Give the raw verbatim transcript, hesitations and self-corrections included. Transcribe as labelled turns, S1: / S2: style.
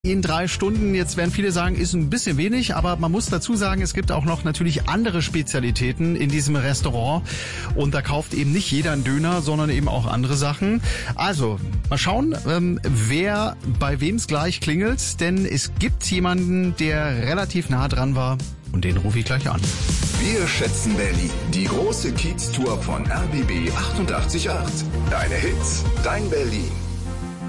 S1: In drei Stunden, jetzt werden viele sagen, ist ein bisschen wenig, aber man muss dazu sagen, es gibt auch noch natürlich andere Spezialitäten in diesem Restaurant und da kauft eben nicht jeder einen Döner, sondern eben auch andere Sachen. Also, mal schauen, ähm, wer bei wem es gleich klingelt, denn es gibt jemanden, der relativ nah dran war und den rufe ich gleich an.
S2: Wir schätzen Berlin. Die große Kiez-Tour von R B B achtundachtzig Komma acht. Deine Hits, dein Berlin.